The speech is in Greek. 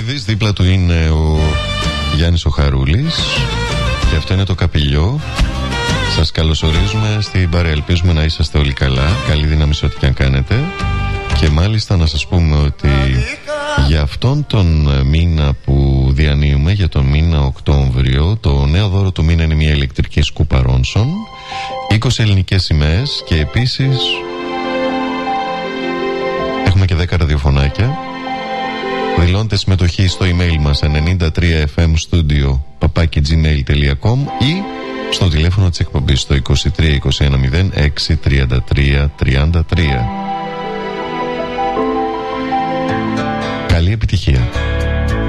Μαυρίδης, δίπλα του είναι ο Γιάννης ο Χαρούλης και αυτό είναι το Καπηλιό. Σας καλωσορίζουμε στην παρέα. Ελπίζουμε να είσαστε όλοι καλά. Καλή δύναμη σε ό,τι και αν κάνετε. Και μάλιστα να σας πούμε ότι για αυτόν τον μήνα που διανύουμε, για τον μήνα Οκτώβριο, το νέο δώρο του μήνα είναι μια ηλεκτρική σκούπα Ρόνσον, 20 ελληνικές σημαίες και επίσης έχουμε και 10 ραδιοφωνάκια. Δηλώνετε συμμετοχή στο email μας 93fmstudio@gmail.com ή στο τηλέφωνο της εκπομπής στο 23 21 06 33 33.